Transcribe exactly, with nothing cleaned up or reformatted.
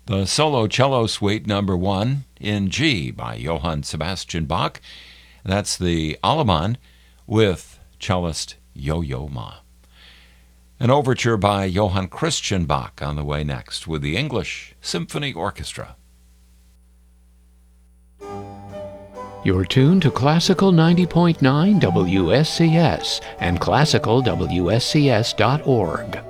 The Solo Cello Suite number one in G by Johann Sebastian Bach. That's the Allemande with cellist Yo-Yo Ma. An overture by Johann Christian Bach on the way next with the English Symphony Orchestra. You're tuned to Classical ninety point nine W S C S and classical W S C S dot org.